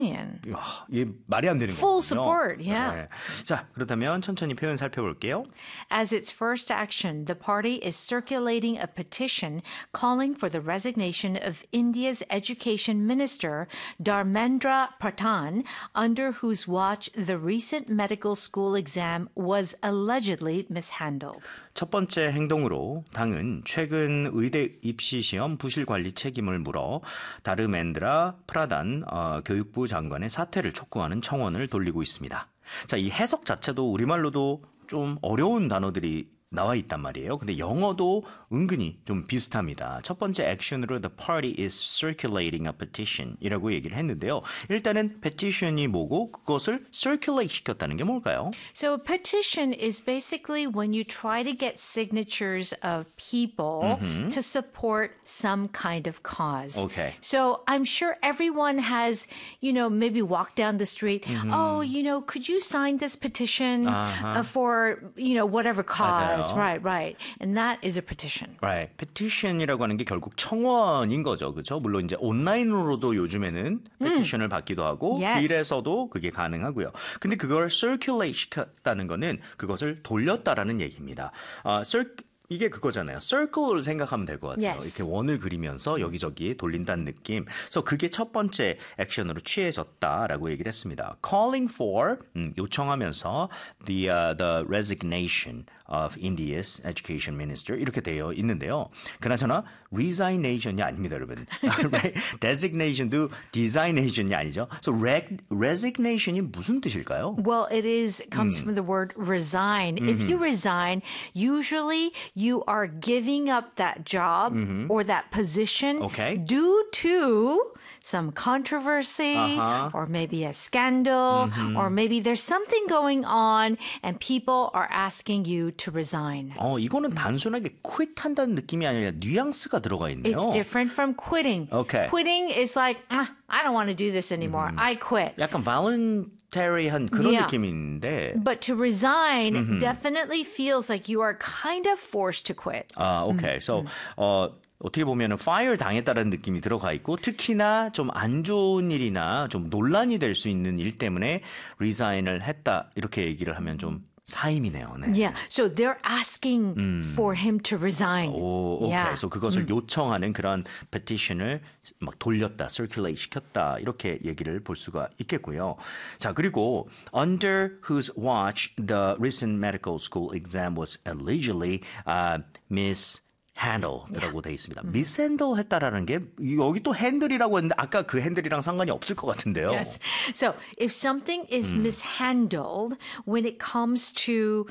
이야, 이게 말이 안 되는 거군요. Full support, yeah. 네. 자, 그렇다면 천천히 표현 살펴볼게요. As its first action, the party is circulating a petition calling for the resignation of India's education minister, Dharmendra Pradhan, under whose watch the recent medical school exam was allegedly mishandled. 첫 번째 행동으로 당은 최근 의대 입시 시험 부실 관리 책임을 물어 다르멘드라 프라단 교육부 장관의 사퇴를 촉구하는 청원을 돌리고 있습니다. 자, 이 해석 자체도 우리말로도 좀 어려운 단어들이 나와 있단 말이에요. 근데 영어도 은근히 좀 비슷합니다. 첫 번째 액션으로 the party is circulating a petition 이라고 얘기를 했는데요. 일단은 petition이 뭐고 그것을 circulate 시켰다는 게 뭘까요? So a petition is basically when you try to get signatures of people to support some kind of cause. Okay. So I'm sure everyone has, maybe walked down the street. Oh, could you sign this petition for, whatever cause? 맞아요. Right. And that is a petition. Right. petition이라고 하는 게 결국 청원인 거죠. 그렇죠? 물론 이제 온라인으로도 요즘에는 petition을 받기도 하고 Yes. 길에서도 그게 가능하고요. 근데 그걸 circulate 시켰다는 거는 그것을 돌렸다라는 얘기입니다. 이게 그거잖아요. circle을 생각하면 될 것 같아요. Yes. 이렇게 원을 그리면서 여기저기 돌린다는 느낌. 그래서 그게 첫 번째 액션으로 취해졌다라고 얘기를 했습니다. Calling for 요청하면서 the resignation of India's education minister 이렇게 되어 있는데요. 그나저나 resignation이 아닙니다, 여러분. right? designation도 designation이 아니죠. So resignation이 무슨 뜻일까요? Well, it comes from the word resign. If you resign, usually you are giving up that job or that position Okay. due to some controversy or maybe a scandal or maybe there's something going on and people are asking you to resign. 이거는 단순하게 quit 한다는 느낌이 아니라 뉘앙스가 들어가 있네요. It's different from quitting. Okay. Quitting is like, I don't want to do this anymore. I quit. 약간 voluntary한 그런 Yeah. 느낌인데. But to resign definitely feels like you are kind of forced to quit. 오케이. So, 어떻게 보면은 fire 당했다는 느낌이 들어가 있고 특히나 좀 안 좋은 일이나 좀 논란이 될 수 있는 일 때문에 resign을 했다 이렇게 얘기를 하면 좀 사임이네요. 네. Yeah, so they're asking for him to resign. 오케이. Yeah. 그래서 그것을 요청하는 그런 petition을 막 돌렸다, circulate 시켰다 이렇게 얘기를 볼 수가 있겠고요. 자, 그리고 under whose watch the recent medical school exam was allegedly mishandled라고 돼 있습니다. mishandle 했다라는 게 여기 또 핸들이라고 했는데 아까 그 핸들이랑 상관이 없을 것 같은데요. Yes. So if something is mishandled when it comes to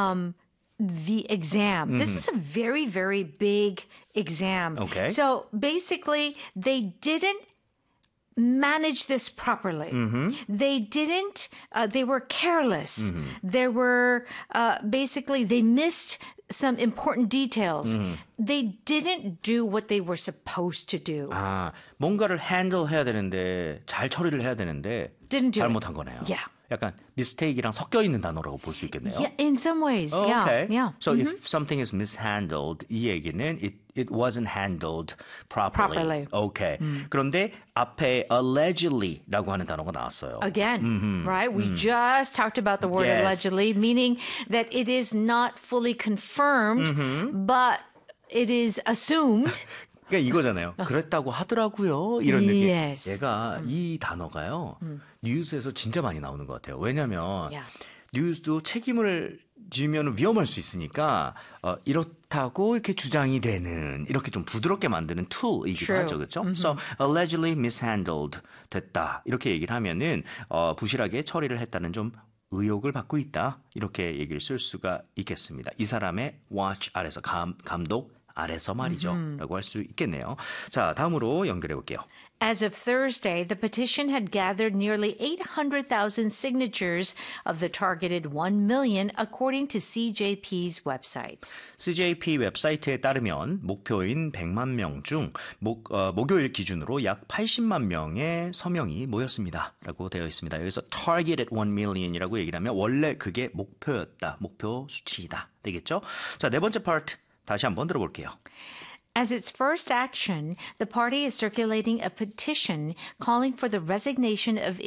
the exam, this is a very, very big exam. Okay. So basically, they didn't manage this properly. They didn't, they were careless. There were, basically, they missed some important details. They didn't do what they were supposed to do. 뭔가를 handle 해야 되는데 잘 처리를 해야 되는데 Didn't do 잘못한 it. 거네요. Yeah. 약간 mistake이랑 섞여 있는 단어라고 볼 수 있겠네요. Yeah, in some ways. Oh, Yeah. okay. Yeah. So if something is mishandled, 이 얘기는 it wasn't handled properly. Properly. Okay. 그런데 앞에 allegedly라고 하는 단어가 나왔어요. Again, right? We just talked about the word Yes. allegedly, meaning that it is not fully confirmed, but it is assumed. 그러니까 이거잖아요. 그랬다고 하더라고요. 이런 느낌. Yes. 얘가 이 단어가요. 뉴스에서 진짜 많이 나오는 것 같아요. 왜냐하면 Yeah. 뉴스도 책임을 지면 위험할 수 있으니까 이렇다고 이렇게 주장이 되는 이렇게 좀 부드럽게 만드는 툴이기도 True. 하죠. 그렇죠? So allegedly mishandled 됐다. 이렇게 얘기를 하면은 부실하게 처리를 했다는 좀 의혹을 받고 있다. 이렇게 얘기를 쓸 수가 있겠습니다. 이 사람의 watch 아래서 감독 아래서 말이죠. 라고 할 수 있겠네요. 자, 다음으로 연결해 볼게요. As of Thursday, the petition had gathered nearly 800,000 signatures of the targeted 1 million, according to CJP's website. CJP 웹사이트에 따르면 목표인 100만 명 중 목요일 기준으로 약 80만 명의 서명이 모였습니다. 라고 되어 있습니다. 여기서 targeted 1 million이라고 얘기를 하면 원래 그게 목표였다. 목표 수치이다. 되겠죠? 자, 네 번째 파트 다시 한번 들어볼게요. As its first action, the party is circulating a petition calling for the resignation of